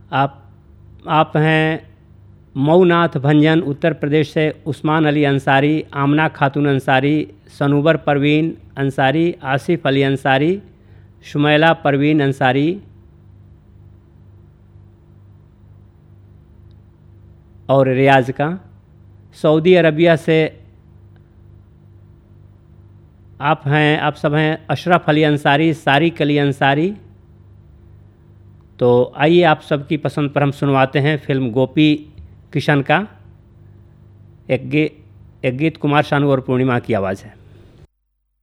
आप हैं मऊनाथ भंजन उत्तर प्रदेश से उस्मान अली अंसारी, आमना खातून अंसारी, सनूबर परवीन अंसारी, आसिफ अली अंसारी, शुमैला परवीन अंसारी, और रियाज का। सऊदी अरबिया से आप सब हैं अशरफ अली अंसारी, सारिक अली अंसारी। तो आइए आप सबकी पसंद पर हम सुनवाते हैं फिल्म गोपी किशन का एक गीत कुमार शानू और पूर्णिमा की आवाज़ है।